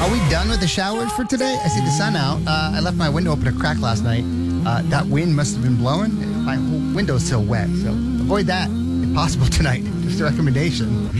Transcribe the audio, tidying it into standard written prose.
Are we done with the showers for today? I see the sun out. I left my window open a crack last night. That wind must have been blowing. My whole window's still wet, so avoid that if possible tonight. Just a recommendation.